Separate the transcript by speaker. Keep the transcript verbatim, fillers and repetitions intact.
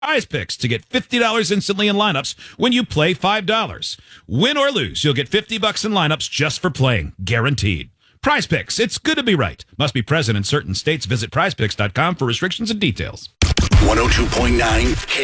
Speaker 1: Prize Picks to get fifty dollars instantly in lineups when you play five dollars. Win or lose, you'll get fifty bucks in lineups just for playing. Guaranteed. Prize Picks. It's good to be right. Must be present in certain states. Visit prize picks dot com for restrictions and details.
Speaker 2: one oh two point nine